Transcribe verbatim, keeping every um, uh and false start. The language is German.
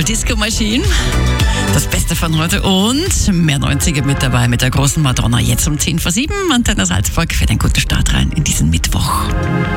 Disco Machine. Das Beste von heute und mehr neunziger mit dabei mit der großen Madonna. Jetzt um zehn vor sieben. Antenne Salzburg für den guten Start rein in diesen Mittwoch.